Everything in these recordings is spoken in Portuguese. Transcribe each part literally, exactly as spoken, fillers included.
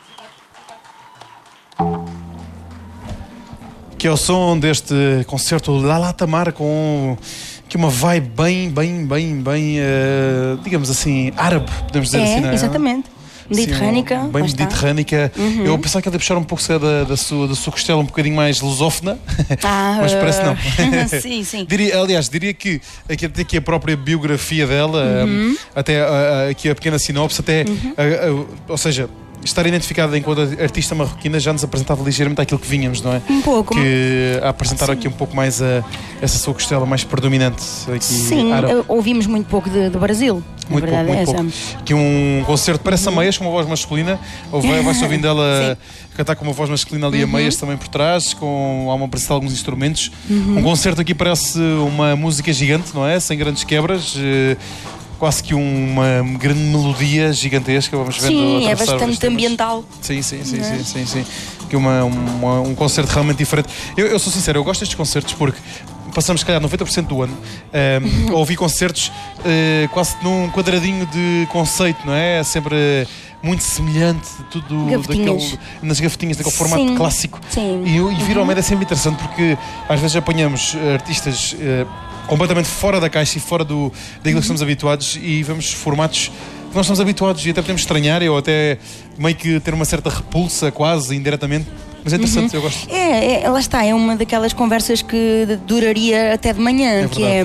Que é o som deste concerto Lala Tamar com que uma vibe bem, bem, bem, bem, uh, digamos assim, árabe, podemos dizer é, assim, não é? Exatamente. Mediterrânica. Sim, bem mediterrânica. Uhum. Eu pensava que ele ia puxar um pouco da, da, sua, da sua costela um bocadinho mais lusófona, ah, mas parece não. sim, sim. Diria, aliás, diria que aqui, até aqui a própria biografia dela, uhum. um, até uh, aqui a pequena sinopse, até, uhum. uh, uh, ou seja, estar identificada enquanto artista marroquina já nos apresentava ligeiramente aquilo que vínhamos, não é? Um pouco. Que a apresentar Sim. aqui um pouco mais a, essa sua costela mais predominante aqui. Sim, árabe. Ouvimos muito pouco de, do Brasil. Muito pouco, muito é pouco. Que um concerto parece uhum. a meias com uma voz masculina, ou vai, vai-se ouvindo ela cantar com uma voz masculina ali uhum. a meias também por trás, com há uma apresentar alguns instrumentos. Uhum. Um concerto aqui parece uma música gigante, não é? Sem grandes quebras. Quase que uma grande melodia gigantesca, vamos vendo. Sim, é bastante ambiental. Sim, sim, sim, sim, sim, sim. Que uma, uma, um concerto realmente diferente. Eu, eu sou sincero, eu gosto destes concertos porque passamos, se calhar, noventa por cento do ano um, a ouvir concertos uh, quase num quadradinho de conceito, não é? É sempre muito semelhante, tudo daquele, nas gavetinhas, daquele formato sim, clássico. Sim. E, e vir ao meio é sempre interessante porque às vezes apanhamos artistas uh, completamente fora da caixa e fora do, daquilo que estamos habituados e vemos formatos que nós estamos habituados e até podemos estranhar ou até meio que ter uma certa repulsa quase, indiretamente. Mas é interessante, uhum. eu gosto. É, é, lá está, é uma daquelas conversas que duraria até de manhã, é que é,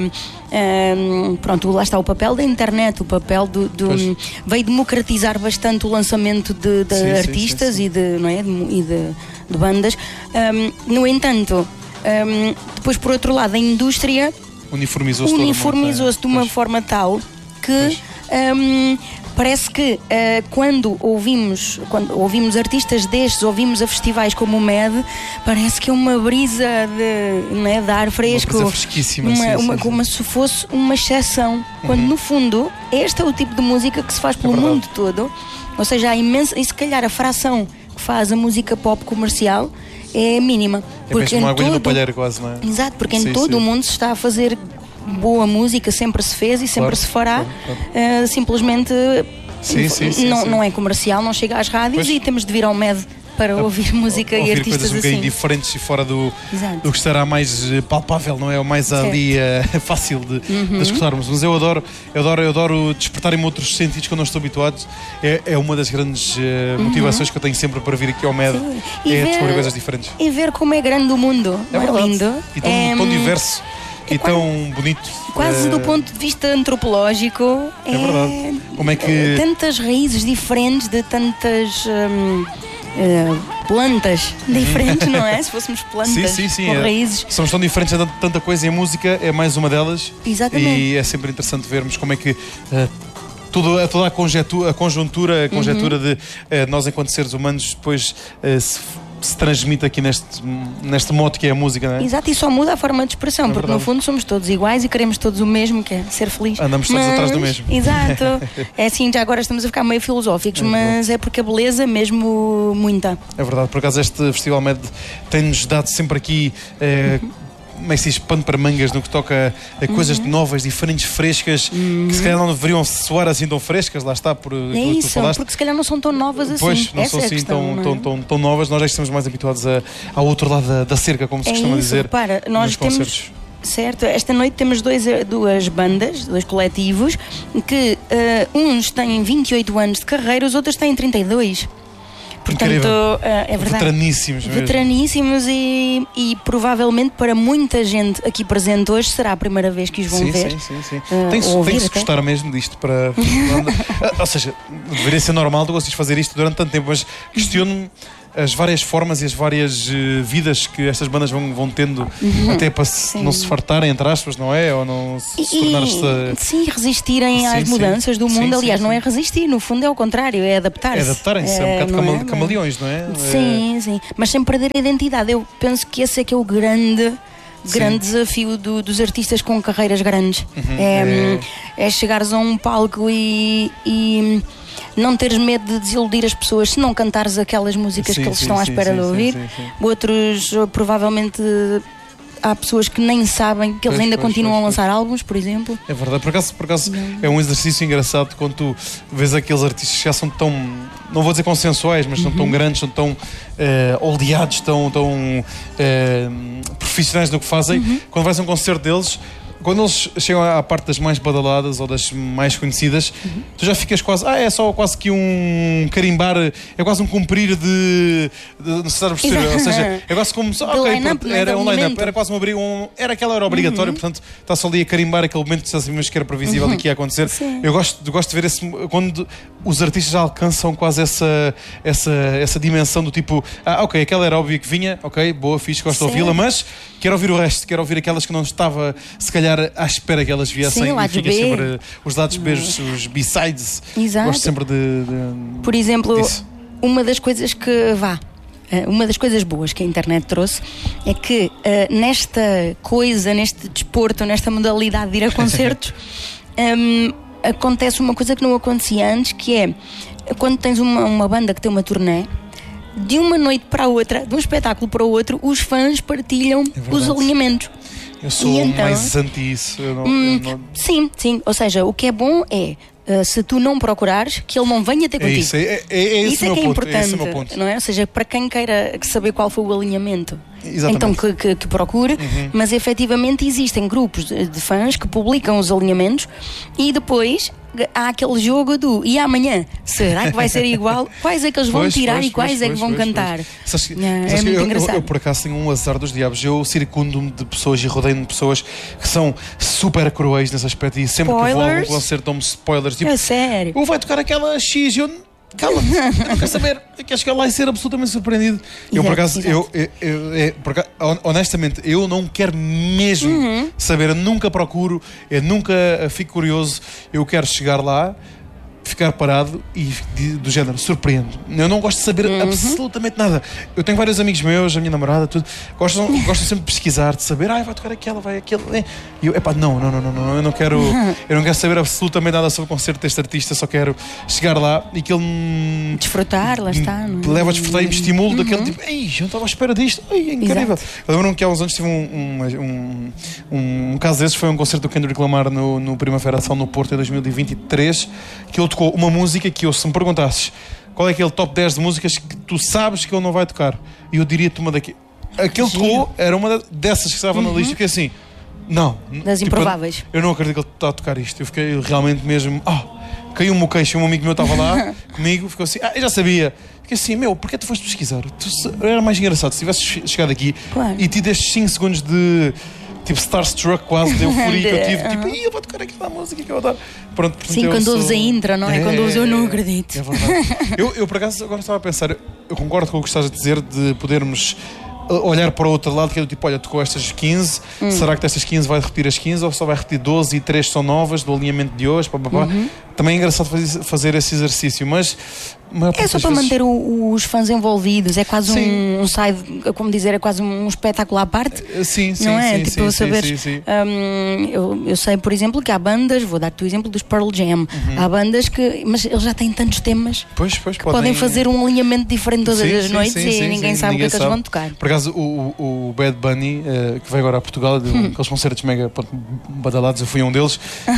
um, pronto, lá está o papel da internet, o papel do... do veio democratizar bastante o lançamento de, de sim, artistas sim, sim, sim. e de, não é, de, e de, de bandas. Um, no entanto, um, depois por outro lado, a indústria uniformizou-se, uniformizou-se de uma pois. forma tal que um, parece que uh, quando ouvimos quando ouvimos artistas destes, ouvimos a festivais como o M E D, parece que é uma brisa de, não é, de ar fresco, uma brisa fresquíssima, uma, sim, uma, sim, como sim. se fosse uma exceção, quando uhum. no fundo este é o tipo de música que se faz pelo é mundo todo, ou seja, há imensa, e se calhar a fração que faz a música pop comercial é mínima. É porque mesmo uma agulha no palheiro quase, não é? Exato, porque sim, em todo sim. o mundo se está a fazer boa música, sempre se fez e sempre claro, se fará, claro, claro. Uh, simplesmente sim, sim, sim, não, sim. não é comercial, não chega às rádios pois. E temos de vir ao M E D para ouvir música ouvir e artistas coisas um assim. bocadinho diferentes e fora do, do que estará mais palpável, não é? O mais certo. ali uh, fácil de, uhum. de escutarmos. Mas eu adoro, eu adoro, eu adoro despertar-me outros sentidos que eu não estou habituado. É, é uma das grandes uh, uhum. motivações que eu tenho sempre para vir aqui ao M E D. Sim. É ver, descobrir coisas diferentes. E ver como é grande o mundo. É verdade. É lindo. E tão, é, tão diverso. E tão bonito. Quase é... do ponto de vista antropológico. É, é verdade. Como é que... Tantas raízes diferentes de tantas hum, uh, plantas diferentes, não é? Se fôssemos plantas sim, sim, sim, com é. raízes. Somos tão diferentes em tanta coisa e a música é mais uma delas. Exatamente. E é sempre interessante vermos como é que... Uh, Toda, toda a, conjectura, a conjuntura, a conjectura uhum. de uh, nós enquanto seres humanos depois uh, se, se transmite aqui neste, neste modo que é a música, não é? Exato, e só muda a forma de expressão, é porque verdade. No fundo somos todos iguais e queremos todos o mesmo, que é ser feliz. Andamos todos mas, atrás do mesmo. Exato. É assim, já agora estamos a ficar meio filosóficos, é mas é porque a beleza mesmo muita. É verdade, por acaso este Festival M E D tem-nos dado sempre aqui... Uh, uhum. Mas se pano para mangas no que toca a coisas uhum. novas, diferentes, frescas, uhum. que se calhar não deveriam soar assim tão frescas, lá está, por é isso, tu falaste. Porque se calhar não são tão novas assim. Pois, não essa são é assim questão, tão, tão, tão, tão novas, nós já estamos mais habituados a, ao outro lado da, da cerca, como se é costuma isso, dizer. Repara, nós temos... Concertos. Certo, esta noite temos dois, duas bandas, dois coletivos, que uh, uns têm vinte e oito anos de carreira, os outros têm trinta e dois. Portanto, uh, é verdade. Veteraníssimos mesmo. Veteraníssimos e, e provavelmente para muita gente aqui presente hoje será a primeira vez que os vão sim, ver. Sim, sim, sim. Uh, tem que se gostar mesmo disto para... Ou seja, deveria ser normal tu conseguires fazer isto durante tanto tempo, mas questiono-me as várias formas e as várias uh, vidas que estas bandas vão, vão tendo uhum. até para se, não se fartarem, entre aspas, não é? Ou não se, e, se tornar-se... Sim, resistirem sim, às mudanças sim. do mundo. Sim, Aliás, sim, não sim. é resistir, no fundo é o contrário, é adaptar-se. É adaptarem-se, é, é um bocado cama, é? camaleões, não é? Sim, é... sim, mas sem perder a identidade. Eu penso que esse é que é o grande... grande desafio do, dos artistas com carreiras grandes. Uhum, é, é... é chegares a um palco e... e não teres medo de desiludir as pessoas se não cantares aquelas músicas sim, que eles sim, estão à espera sim, de ouvir. Sim, sim, sim. Outros, provavelmente, há pessoas que nem sabem que eles pois, ainda pois, continuam pois, a lançar álbuns, por exemplo. É verdade, por acaso, por acaso é um exercício engraçado quando tu vês aqueles artistas que já são tão, não vou dizer consensuais, mas são uhum. tão grandes, são tão uh, oleados, tão, tão uh, profissionais no que fazem. Uhum. Quando vais a um concerto deles, quando eles chegam à parte das mais badaladas ou das mais conhecidas, uhum. tu já ficas quase, ah, é só quase que um carimbar, é quase um cumprir de, de necessário posterior, ou seja, é quase como, ah, ok, pronto, era um line-up, era quase uma, um, era aquela era obrigatória, uhum. portanto, está só ali a carimbar aquele momento que sabíamos que era previsível uhum. e que ia acontecer. Sim. Eu gosto, gosto de ver esse, quando os artistas já alcançam quase essa, essa, essa dimensão do tipo, ah, ok, aquela era óbvia que vinha, ok, boa, fixe, gosto de ouvi-la, mas quero ouvir o resto, quero ouvir aquelas que não estava, se calhar, à espera que elas viessem. Sim, e fiquem sempre os lados B, os B-sides. Exato. Gosto sempre de, de por exemplo, disso. Uma das coisas que vá, uma das coisas boas que a internet trouxe é que uh, nesta coisa, neste desporto, nesta modalidade de ir a concertos, um, acontece uma coisa que não acontecia antes, que é quando tens uma, uma banda que tem uma turnê, de uma noite para a outra, de um espetáculo para o outro, os fãs partilham é os alinhamentos. Eu sou então, mais anti isso. Eu não, hum, eu não... Sim, sim. Ou seja, o que é bom é, uh, se tu não procurares, que ele não venha ter contigo. É isso, é, é, é esse isso é meu que é ponto, importante, é esse meu ponto. Não é? Ou seja, para quem queira saber qual foi o alinhamento, exatamente. Então que, que, que procure, uhum. mas efetivamente existem grupos de, de fãs que publicam os alinhamentos e depois há aquele jogo do e amanhã, será que vai ser igual? Quais é que eles vão pois, tirar pois, e quais pois, é que vão pois, cantar? Pois. É, é, é muito eu, engraçado. Eu, eu, eu por acaso tenho um azar dos diabos. Eu circundo-me de pessoas e rodeio-me de pessoas que são super cruéis nesse aspecto e sempre spoilers? Que vou a algum concerto dão-me spoilers. Tipo, é sério? Ou vai tocar aquela X e eu... Cala-te, eu não quero saber. Eu quero chegar lá e ser absolutamente surpreendido. Exato, eu, por acaso, eu, eu, eu, eu, por acaso, honestamente, eu não quero mesmo uhum. saber. Eu nunca procuro, eu nunca fico curioso. Eu quero chegar lá, ficar parado e do género, surpreendo. Eu não gosto de saber uhum. absolutamente nada. Eu tenho vários amigos meus, a minha namorada, tudo. Gostam, gostam sempre de pesquisar, de saber, ah, vai tocar aquela, vai aquela. E eu, epá, não, não, não, não, eu não quero, eu não quero saber absolutamente nada sobre o concerto deste artista, só quero chegar lá e que ele me desfrutar, lá está. Me leva a desfrutar e me estimule uhum. daquele tipo, ei, eu não estava à espera disto, ei, é incrível. Exato. Eu lembro-me que há uns anos tive um, um, um, um, um caso desses, foi um concerto do Kendrick Lamar no, no Primavera Sound no Porto em dois mil e vinte e três, que ele tocou uma música que eu, se me perguntasses qual é aquele top dez de músicas que tu sabes que ele não vai tocar, e eu diria-te uma daqui. Aquele tocou era uma dessas que estava uhum. na lista, eu fiquei assim, não. Das tipo, improváveis. Eu, eu não acredito que ele está a tocar isto. Eu fiquei realmente mesmo, oh, caiu-me o queixo, um amigo meu estava lá comigo, ficou assim, ah, eu já sabia. Fiquei assim, meu, porquê tu foste pesquisar? Tu, era mais engraçado se tivesses chegado aqui claro. E te destes cinco segundos de tipo starstruck quase, de euforia que eu tive, tipo, eu vou tocar aquela música que eu adoro. Pronto, portanto, sim, quando sou... ouves a intro, não é? é quando ouves eu não acredito. É verdade. eu, eu, por acaso, agora estava a pensar, eu concordo com o que estás a dizer de podermos olhar para o outro lado, que é do tipo, olha, tocou estas quinze, hum. será que destas quinze vai repetir as quinze ou só vai repetir doze e três são novas do alinhamento de hoje, pá, pá, pá. Uhum. Também é engraçado fazer, fazer esse exercício, mas é só para vezes... manter o, os fãs envolvidos, é quase um, um side, como dizer, é quase um espetáculo à parte. Sim, sim, não é? sim, tipo, sim, saber, sim, sim. Um, eu, eu sei, por exemplo, que há bandas, vou dar-te o exemplo dos Pearl Jam, uhum. há bandas que, mas eles já têm tantos temas pois, pois, que podem... podem fazer um alinhamento diferente todas sim, as sim, noites sim, e sim, ninguém sim, sabe ninguém o que é que eles vão tocar. Por acaso, o, o Bad Bunny, uh, que vai agora a Portugal, de um, aqueles concertos mega badalados, eu fui um deles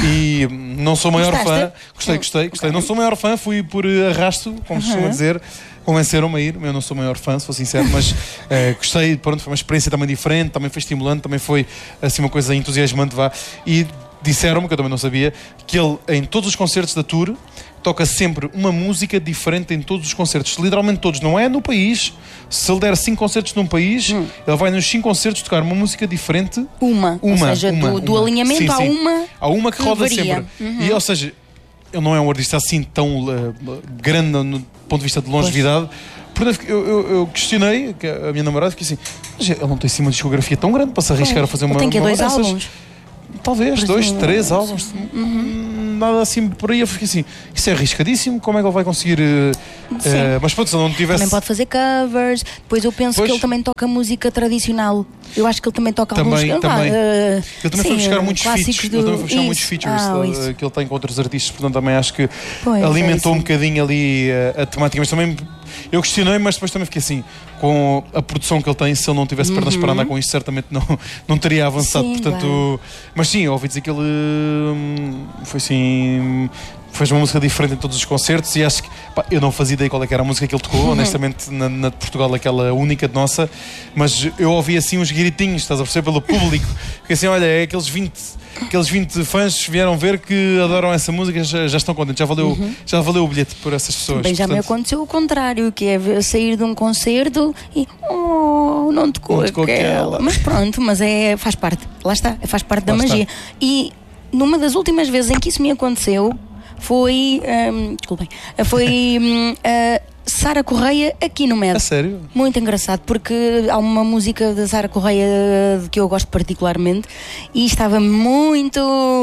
e não sou o maior Gostaste? fã. Gostei, gostei, gostei. Okay. Não sou o maior fã, fui por arrasto, como se costuma dizer. Convenceram-me a ir, eu não sou o maior fã, se for sincero, mas uh, gostei, pronto, foi uma experiência também diferente, também foi estimulante, também foi assim uma coisa entusiasmante, vá. E disseram-me, que eu também não sabia, que ele, em todos os concertos da tour, toca sempre uma música diferente em todos os concertos, literalmente todos, não é no país. Se ele der cinco concertos num país, hum. ele vai nos cinco concertos tocar uma música diferente. Uma, uma ou seja, uma, do, uma. do alinhamento sim, há sim. uma há uma que, que roda varia. sempre. Uhum. E, ou seja, ele não é um artista assim tão uh, grande no ponto de vista de longevidade. Portanto, eu, eu, eu questionei a minha namorada, fiquei assim, mas ele não tem assim uma discografia tão grande para se arriscar a fazer uma... Tem que uma dois dessas. álbuns? Talvez, dois, três álbuns. Uhum. Nada assim por aí. Eu fiquei assim, isso é arriscadíssimo, como é que ele vai conseguir... Uh, uh, mas pronto, se ele não tivesse... Também pode fazer covers. Depois eu penso pois. que ele também toca música tradicional. Eu acho que ele também toca também, alguns... Também. Uh, ele também sim, foi buscar muitos features. do... Ele também foi buscar isso. muitos features ah, uh, que ele tem com outros artistas. Portanto, também acho que pois, alimentou é um bocadinho ali uh, a temática. Mas também eu questionei, mas depois também fiquei assim, com a produção que ele tem, se ele não tivesse pernas uhum. para andar com isto, certamente não, não teria avançado. Sim, portanto, claro. Mas sim, eu ouvi dizer que ele hum, foi assim. Fez uma música diferente em todos os concertos e acho que, pá, eu não fazia ideia qual é que era a música que ele tocou, honestamente, na, na de Portugal, aquela única de nossa, mas eu ouvi assim uns gritinhos, estás a perceber, pelo público, porque assim, olha, é aqueles vinte, aqueles vinte fãs que vieram ver que adoram essa música, já, já estão contentes, já valeu, uhum. já valeu o bilhete por essas pessoas. Bem, já portanto... me aconteceu o contrário, que é sair de um concerto e oh, não tocou, não tocou aquela. aquela. Mas pronto, mas é, faz parte, lá está, faz parte lá da magia. Está. E numa das últimas vezes em que isso me aconteceu, foi, um, desculpem, foi um, uh, Sara Correia aqui no Med. A sério? Muito engraçado, porque há uma música da Sara Correia que eu gosto particularmente e estava muito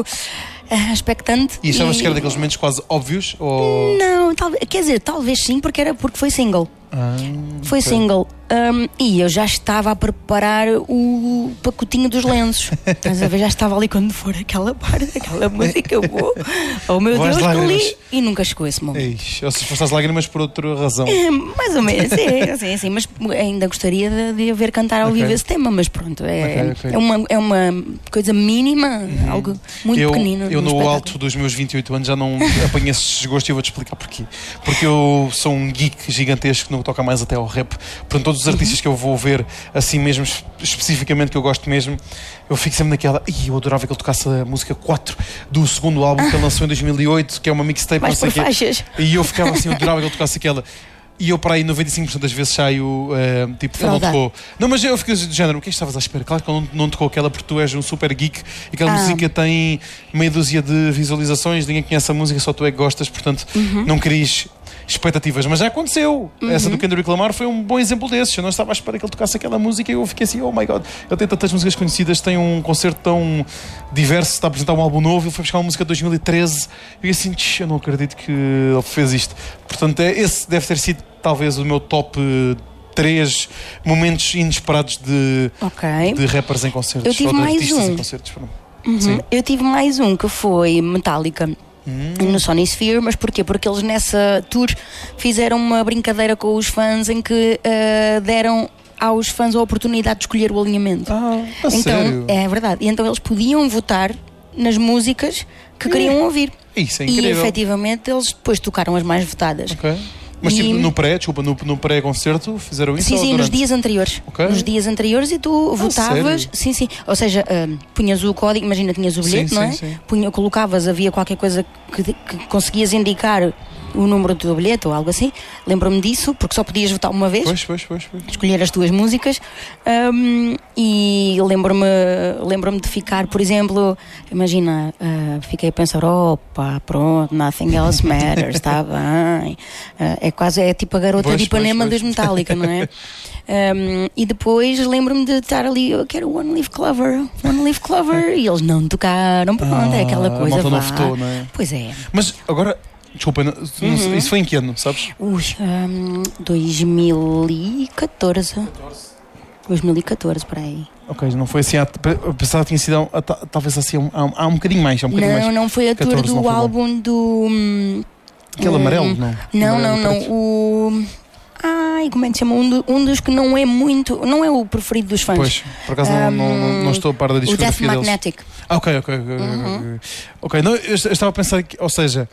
uh, expectante. E achavas e... que era daqueles momentos quase óbvios? Ou... Não, talvez, quer dizer, talvez sim, porque era porque foi single. Ah, foi okay. single. Um, e eu já estava a preparar o pacotinho dos lenços. Estás a ver? Já estava ali quando for aquela parte, aquela música, eu vou. Oh meu Deus, ali. E nunca chegou esse momento. Eish, ou se fosse as lágrimas por outra razão. É, mais ou menos, é assim, assim. Mas ainda gostaria de, de haver cantar ao vivo okay. esse tema, mas pronto, é, okay, okay. é, uma, é uma coisa mínima, uhum. algo muito eu, pequenino. Eu, no espetáculo. Alto dos meus vinte e oito anos, já não apanhei esse desgosto e eu vou-te explicar porquê. Porque eu sou um geek gigantesco, não toca mais até ao rap. Portanto, todos os artistas uhum. que eu vou ver, assim mesmo, especificamente, que eu gosto mesmo, eu fico sempre naquela. Ih, eu adorava que ele tocasse a música quatro do segundo álbum que ele lançou em dois mil e oito, que é uma mixtape, não sei o quê. E eu ficava assim, eu adorava que ele tocasse aquela. E eu, para aí, noventa e cinco por cento das vezes saio, uh, tipo, não tocou. Não, mas eu fico do género, o que é que estavas à espera? Claro que ele não, não tocou aquela porque tu és um super geek e aquela ah. música tem meia dúzia de visualizações, ninguém conhece a música, só tu é que gostas, portanto, uhum. não querias expectativas, mas já aconteceu. Uhum. Essa do Kendrick Lamar foi um bom exemplo desses. Eu não estava à espera que ele tocasse aquela música e eu fiquei assim, oh my god, ele tem tantas músicas conhecidas, tem um concerto tão diverso, está a apresentar um álbum novo, ele foi buscar uma música de dois mil e treze e eu assim, eu não acredito que ele fez isto. Portanto, é, esse deve ter sido talvez o meu top três momentos inesperados de, okay. de rappers em concertos. Eu tive ou de mais artistas um. em concertos. Uhum. Eu tive mais um que foi Metallica. Hum. No Sony Sphere, mas porquê? Porque eles nessa tour fizeram uma brincadeira com os fãs em que uh, deram aos fãs a oportunidade de escolher o alinhamento. Ah, a então, sério? É verdade. E então eles podiam votar nas músicas que queriam é. ouvir. Isso é incrível. E efetivamente eles depois tocaram as mais votadas. Ok. Mas tipo, e... no pré, desculpa, no, no pré-concerto fizeram isso? Sim, sim, durante? nos dias anteriores. Okay. Nos dias anteriores e tu ah, votavas, sério? sim, sim. Ou seja, uh, punhas o código, imagina, tinhas o bilhete, sim, não é? Sim, sim. Punha, colocavas, havia qualquer coisa que, que conseguias indicar o número do bilhete ou algo assim. Lembro-me disso, porque só podias votar uma vez. Pois, pois, pois, pois. Escolher as tuas músicas. Um, e lembro-me lembro-me de ficar, por exemplo, imagina, uh, fiquei a pensar, opa, pronto, nothing else matters, está bem. Uh, é quase, é tipo a garota pois, de Ipanema dos Metallica, não é? Um, e depois lembro-me de estar ali, eu quero One Leaf Clover, One Leaf Clover, e eles não tocaram, pronto, ah, é aquela coisa. A malta não votou, não é? Pois é. Mas agora. Desculpa, não, uhum. isso foi em que ano, sabes? Ui, um, dois mil e catorze. dois mil e catorze, por aí. Ok, não foi assim, há, pensava que tinha sido há, talvez assim há, há um bocadinho mais. Há um bocadinho não, mais. não foi a tour do álbum do... Um, Aquele amarelo, um, não? Não, amarelo não, não. O... Ai, como é que se chama? Um, do, um dos que não é muito... Não é o preferido dos fãs. Pois, por acaso um, não, não, não estou a par da discografia deles. O Death Magnetic. Ah, ok, ok. Ok, uhum. Ok, não, eu, eu estava a pensar que, ou seja...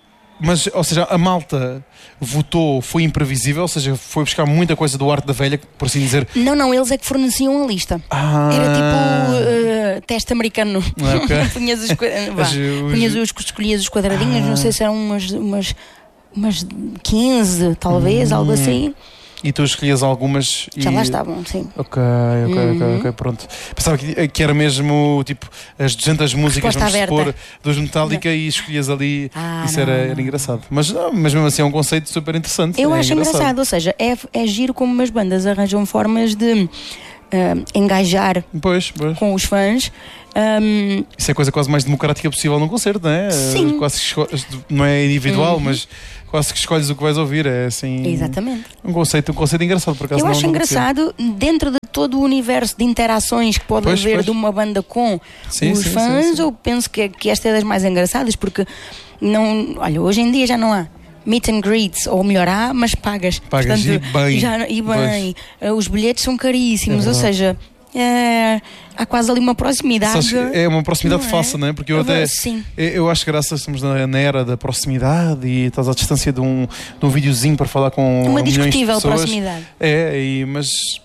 Mas, ou seja, a malta votou, foi imprevisível, ou seja, foi buscar muita coisa do Arte da Velha, por assim dizer. Não, não, eles é que forneciam a lista. Ah. Era tipo uh, teste americano. Okay. punhas, os, vá, punhas os, escolhias os quadradinhos, ah. não sei se eram umas, umas, umas quinze, talvez, hum. algo assim. E tu escolhias algumas e... Já lá estavam, sim. Ok, ok, uhum. ok, ok, pronto. Pensava que, que era mesmo tipo as duzentas músicas, vamos supor, dos Metallica não. E escolhias ali. Ah, isso não, era, não. era engraçado. Mas, não, mas mesmo assim é um conceito super interessante. Eu é acho engraçado. engraçado, ou seja, é, é giro como umas bandas arranjam formas de uh, engajar pois, pois. com os fãs. Um... Isso é a coisa quase mais democrática possível num concerto, não é? Sim. Quase não é individual, uhum. mas quase que escolhes o que vais ouvir. É assim. Exatamente. Um conceito, um conceito engraçado, por acaso. Eu não, acho não engraçado, dentro de todo o universo de interações que pode pois, haver pois. de uma banda com sim, os sim, fãs, sim, sim. eu penso que, que esta é das mais engraçadas, porque não. Olha, hoje em dia já não há. meet and greets, ou melhor, há, mas pagas. Pagas, Portanto, e bem. Já, e bem. Uh, os bilhetes são caríssimos, É ou seja, é, há quase ali uma proximidade. É uma proximidade não falsa, é? não é? Porque eu até. Sim. Eu acho que graças estamos na, na era da proximidade e estás à distância de um, de um videozinho para falar com uma milhões de discutível pessoas. proximidade. É, e, mas.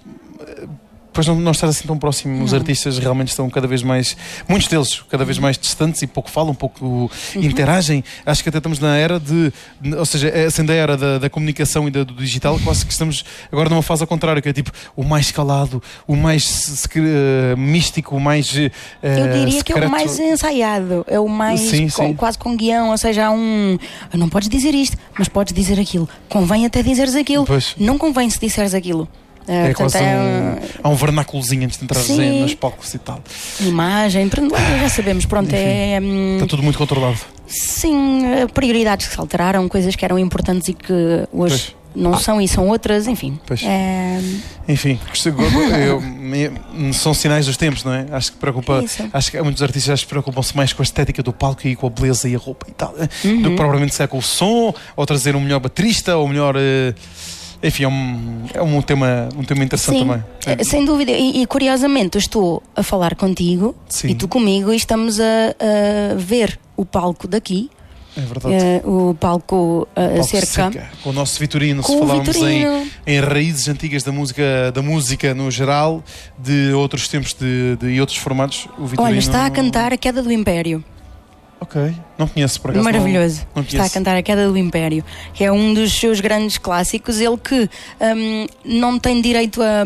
Depois não, não estar assim tão próximo, os artistas realmente estão cada vez mais, muitos deles cada vez mais distantes e pouco falam, pouco uhum. interagem. Acho que até estamos na era de, ou seja, sendo a era da, da comunicação e da, do digital, quase que estamos agora numa fase ao contrário, que é tipo o mais calado, o mais uh, místico, o mais uh, eu diria secreto. Que é o mais ensaiado, é o mais sim, com, sim. quase com guião, ou seja, há um não podes dizer isto, mas podes dizer aquilo, convém até dizeres aquilo, pois. Não convém se disseres aquilo. É, é portanto, quase é um, há um vernáculozinho antes de entrar nos palcos e tal. Imagem, já sabemos, pronto, enfim, é. Hum, está tudo muito controlado. Sim, prioridades que se alteraram, coisas que eram importantes e que hoje pois. Não ah. são e são outras, enfim. É... Enfim, eu, eu, são sinais dos tempos, não é? Acho que preocupa, acho que muitos artistas preocupam-se mais com a estética do palco e com a beleza e a roupa e tal, uhum. do que provavelmente ser com o som, ou trazer um melhor baterista, ou melhor. Uh, Enfim, é um, é um, tema, um tema interessante. Sim, também. É. Sem dúvida. E, e curiosamente, eu estou a falar contigo Sim. e tu comigo e estamos a, a ver o palco daqui. É verdade. Uh, o palco, uh, palco cerca. cerca. Com o nosso Vitorino, se falávamos em, em raízes antigas da música, da música no geral, de outros tempos de, de, e outros formatos. O Vitorino... Olha, está a cantar A Queda do Império. Ok, não conheço por acaso. Maravilhoso. Não, não está a cantar A Queda do Império, que é um dos seus grandes clássicos. Ele que um, não tem direito a,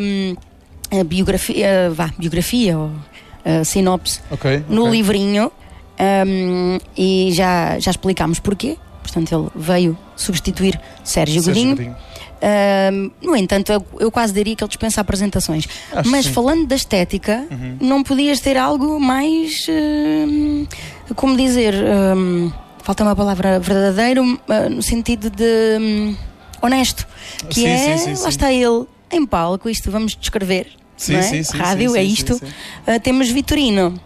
a biografia, vá, biografia ou a sinopse okay, no okay. livrinho, um, e já, já explicámos porquê. Portanto, ele veio substituir Sérgio, Sérgio Godinho. Godinho. Uh, no entanto, eu, eu quase diria que ele dispensa apresentações. Acho mas falando da estética, uhum. não podias ter algo mais, uh, como dizer, um, falta uma palavra, verdadeiro, uh, no sentido de um, honesto, que sim, é, sim, sim, lá sim. está ele em palco, isto vamos descrever, sim, não é? sim, sim, rádio, sim, é sim, isto. sim, sim. Uh, temos Vitorino.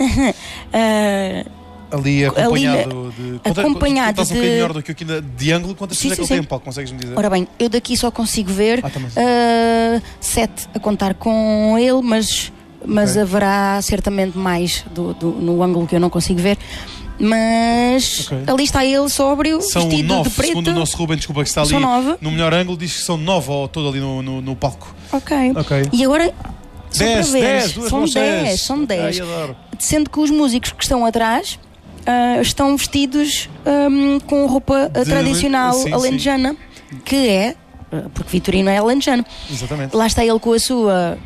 uh, Ali acompanhado ali, de. Quanto, acompanhado tu, tu estás de... um bocadinho melhor do que eu aqui de ângulo. Quantas pessoas é que ele tem em palco? Consegues-me dizer? Ora bem, eu daqui só consigo ver ah, uh, sete a contar com ele, mas, mas okay. haverá certamente mais do, do, no ângulo que eu não consigo ver. Mas okay. ali está ele sóbrio, são vestido nove, de preto. Segundo o nosso Ruben, desculpa, que está ali são nove. No melhor ângulo, diz que são nove ao todo ali no, no, no palco. Ok. okay. E agora. dez, dez, são dez, são dez. Sendo que os músicos que estão atrás. Uh, estão vestidos um, com roupa uh, de... tradicional sim, alentejana, sim. que é, uh, porque Vitorino é alentejano. Exatamente. Lá está ele com a sua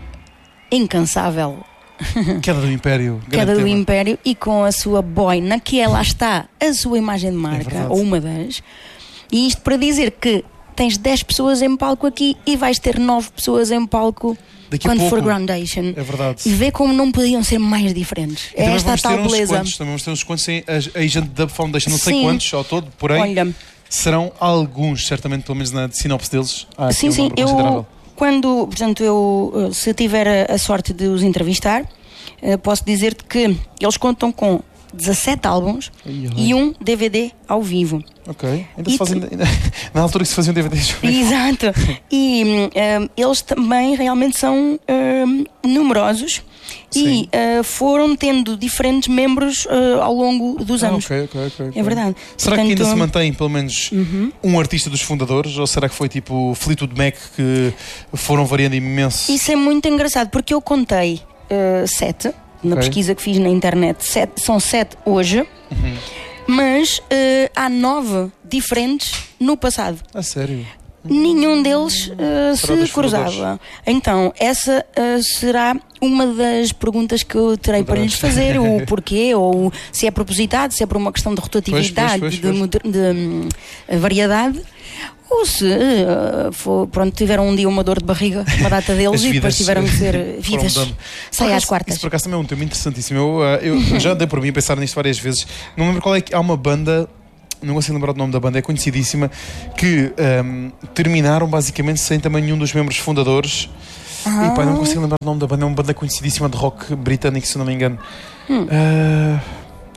incansável Queda do Império. Queda do tema. Império e com a sua boina, que é, lá está, a sua imagem de marca, é ou uma das. E isto para dizer que tens dez pessoas em palco aqui e vais ter nove pessoas em palco. Daqui quando pouco, for Groundation. É verdade. E vê como não podiam ser mais diferentes. É esta a tal beleza. Quantos, também vamos ter uns quantos em a Agent Dub Foundation, não Sim. sei quantos ao todo, porém Olha, serão alguns, certamente, pelo menos na sinopse deles. Ah, sim, um sim. Eu, quando, portanto, eu, se tiver a, a sorte de os entrevistar, posso dizer-te que eles contam com dezassete álbuns ai, ai. e um D V D ao vivo. Ok. Ainda se fazem, ainda, na altura que se faziam D V Ds. Exato. E um, eles também realmente são um, numerosos. Sim. E uh, foram tendo diferentes membros uh, ao longo dos anos. Ah, okay, okay, okay, é verdade. Será Portanto, que ainda se mantém pelo menos uh-huh. um artista dos fundadores? Ou será que foi tipo Fleetwood Mac que foram variando imenso? Isso é muito engraçado porque eu contei uh, sete na okay. pesquisa que fiz na internet. Sete, são sete hoje, uhum. mas uh, há nove diferentes no passado. A sério? Nenhum deles uh, se cruzava. Então, essa uh, será uma das perguntas que eu terei para lhes fazer, o porquê, ou se é propositado, se é por uma questão de rotatividade, pois, pois, pois, pois. de, de, de variedade, ou se uh, for, pronto, tiveram um dia uma dor de barriga, uma data deles, e depois tiveram de ser vidas. Sai às quartas. Isso por acaso também é um tema interessantíssimo. Eu, eu, eu já dei por mim a pensar nisto várias vezes. Não lembro qual é que há uma banda. Não consigo lembrar do nome da banda, é conhecidíssima, que um, terminaram basicamente sem também nenhum dos membros fundadores. Ah. E pá, não consigo lembrar do nome da banda, é uma banda conhecidíssima de rock britânico, se não me engano. Hum. Uh,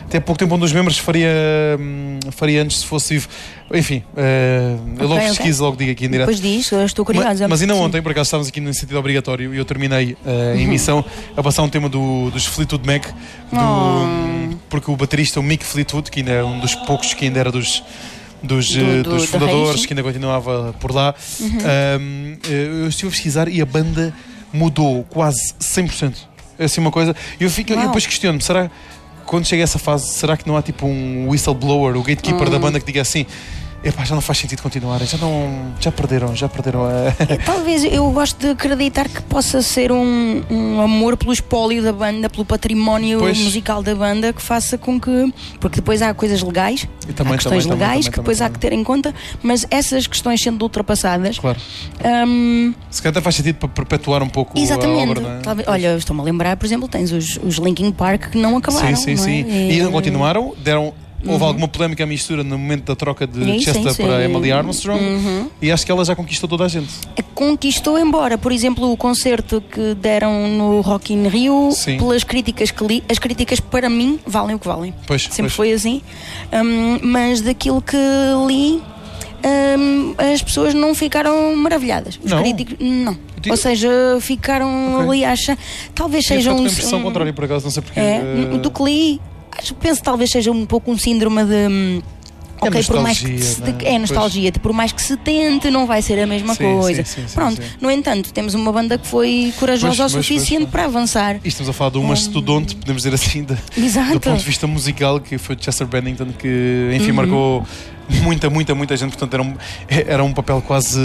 até pouco tempo um dos membros faria, faria antes se fosse vivo. Enfim, uh, okay, eu logo okay. pesquiso, logo digo aqui em direto. Depois disso, eu estou curiosa. Mas, mas ainda ontem, por acaso, estávamos aqui no sentido obrigatório e eu terminei uh, a emissão a passar um tema do, dos Fleetwood Mac, do, oh. porque o baterista, o Mick Fleetwood, que ainda é um dos poucos que ainda era dos... Dos, do, do, dos fundadores, que ainda continuava por lá, uhum. um, eu estive a pesquisar e a banda mudou quase cem por cento. É assim uma coisa. Eu, fico, eu depois questiono-me, será quando chega a essa fase, será que não há tipo um whistleblower, o gatekeeper uhum. da banda que diga assim: epá, já não faz sentido continuar, já não, já perderam, já perderam a... Talvez eu gosto de acreditar que possa ser um, um amor pelo espólio da banda, pelo património pois. musical da banda, que faça com que, porque depois há coisas legais, e também, há questões também, legais também, que depois também, há que ter em conta, mas essas questões sendo ultrapassadas, claro. um... se calhar até faz sentido para perpetuar um pouco exatamente. a obra, não é? Talvez, olha, estou-me a lembrar, por exemplo, tens os, os Linkin Park que não acabaram, sim, sim, não é? sim. E, e não continuaram, deram houve uhum. alguma polémica à mistura no momento da troca de sim, Chester sim, para sim. Emily Armstrong uhum. e acho que ela já conquistou toda a gente. Conquistou, embora, por exemplo, o concerto que deram no Rock in Rio, sim. pelas críticas que li, as críticas para mim valem o que valem. Pois, sempre pois. foi assim. Um, mas daquilo que li, um, as pessoas não ficaram maravilhadas. Os não. críticos, não. Ou seja, ficaram okay. ali a achar. Talvez seja um. A impressão um, contrária, por acaso, não sei porque. É, uh... do que li. Penso que talvez seja um pouco um síndrome de... É ok, por mais que se, é? é nostalgia, pois. Por mais que se tente, não vai ser a mesma sim, coisa. Sim, sim, Pronto, sim, sim. No entanto, temos uma banda que foi corajosa pois, o suficiente pois, pois, para avançar. E estamos a falar de uma um... estudante, podemos dizer assim, de, do ponto de vista musical, que foi Chester Bennington, que enfim uhum. marcou muita, muita, muita gente. Portanto, era um, era um papel quase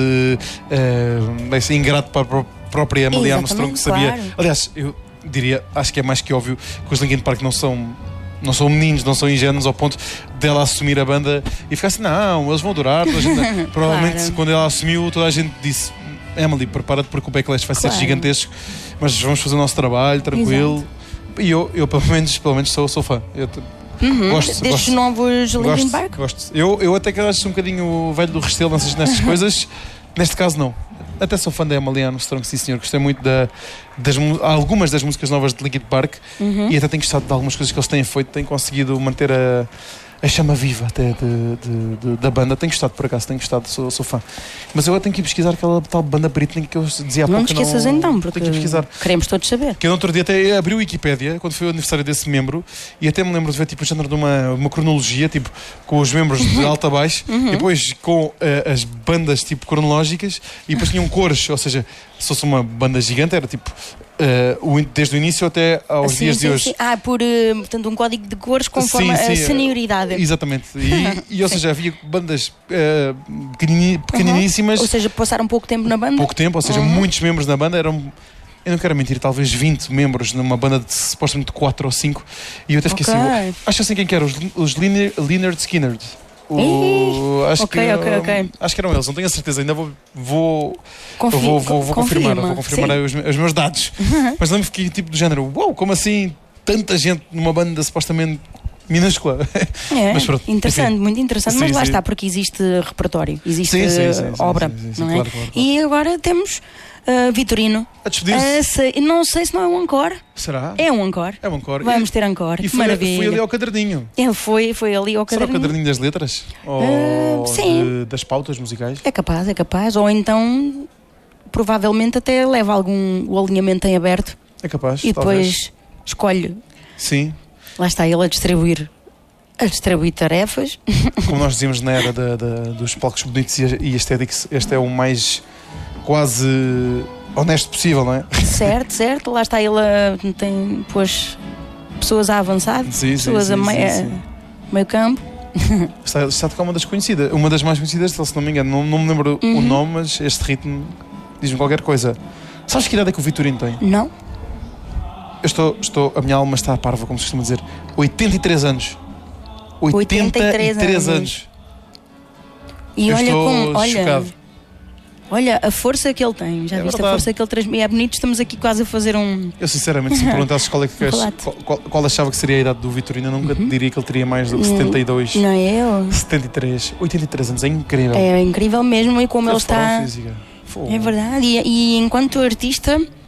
uh, assim, ingrato para a própria Emily Armstrong, que sabia. Claro. Aliás, eu diria, acho que é mais que óbvio que os Linkin Park não são. Não são meninos, não são ingênuos ao ponto dela assumir a banda e ficar assim, não, eles vão durar. Toda a gente... Provavelmente, claro. Quando ela assumiu, toda a gente disse: Emily, prepara-te porque o backlash vai claro. ser gigantesco, mas vamos fazer o nosso trabalho, tranquilo. Exato. E eu, eu pelo menos, pelo menos sou, sou fã. Eu uhum. gosto, destes gosto, novos Linkin Park? Gosto. Eu, eu até que acho um bocadinho velho do Restelo nestas, nestas coisas, neste caso não. Até sou fã da Emily Armstrong, sim senhor. Gostei muito da, das algumas das músicas novas de Linkin Park uhum. e até tenho gostado de algumas coisas que eles têm feito, têm conseguido manter a, a chama viva até de, de, de, da banda. Tenho gostado, por acaso, tenho gostado, sou, sou fã. Mas eu tenho que ir pesquisar aquela tal banda Britney que eu dizia há não pouco. Te esqueças não então, porque tenho que pesquisar. Queremos todos saber. Que eu no outro dia até abri o Wikipédia, quando foi o aniversário desse membro, e até me lembro de ver tipo o género de uma, uma cronologia, tipo, com os membros de alto a baixo, uhum. e depois com uh, as bandas tipo cronológicas, e depois tinham cores, ou seja, se fosse uma banda gigante, era tipo. Uh, desde o início até aos sim, dias sim, de hoje. Sim. Ah, por uh, portanto, um código de cores conforme sim, sim, a senioridade. Exatamente. E, e ou seja, havia bandas uh, pequenini, pequeniníssimas. Uhum. Ou seja, passaram pouco tempo na banda. Pouco tempo, ou seja, uhum. muitos membros na banda. Eram, eu não quero mentir, talvez vinte membros numa banda de supostamente quatro ou cinco. E eu até fiquei okay. assim, acho assim quem que era, os, os Lynyrd Skynyrd. O, acho, okay, que, okay, okay. acho que eram eles, não tenho a certeza, ainda vou vou, Confi vou, vou, vou confirmar, vou confirmar os, os meus dados. Uhum. Mas lembro que tipo do género, uau, wow, como assim tanta gente numa banda supostamente minúscula? É, mas, pronto, interessante, enfim. muito interessante, sim, mas lá sim. está, porque existe repertório, existe sim, sim, sim, obra, sim, sim, sim, não é? Claro, claro, claro. E agora temos uh, Vitorino. A despedir-se. Uh, não sei se não é um encore. Será? É um encore. É um encore. Vamos ter encore. E foi, maravilha. foi ali ao caderninho. É, foi, foi ali ao caderninho. Será o caderninho das letras? Ou uh, sim. De, das pautas musicais? É capaz, é capaz. Ou então, provavelmente até leva algum o alinhamento em aberto. É capaz, e depois talvez. Escolhe. Sim. Lá está ele a distribuir. A distribuir tarefas. Como nós dizíamos na era da, da, dos palcos bonitos e estéticos, este é o mais quase honesto possível, não é? Certo, certo. Lá está ele a, tem, pois, pessoas a avançar, sim, pessoas sim, a sim, meio, sim, sim. meio campo. Está, está a tocar uma das conhecidas, uma das mais conhecidas, se não me engano, não, não me lembro uhum. o nome, mas este ritmo diz-me qualquer coisa. Sabes que idade é que o Vitorino tem? Não. Eu estou, estou, a minha alma está à parva, como se costuma dizer. oitenta e três anos. oitenta e três anos. E eu olha estou como, olha, chocado. Olha a força que ele tem. Já é viste verdade. a força que ele transmite? É bonito, estamos aqui quase a fazer um. Eu sinceramente, se me perguntasses qual, é que qual, qual, qual achava que seria a idade do Vitorino, eu nunca uhum. diria que ele teria mais do que setenta e dois. Não é eu? setenta e três. oitenta e três anos, é incrível. É incrível mesmo e como que ele está. Física. É verdade. E, e enquanto artista.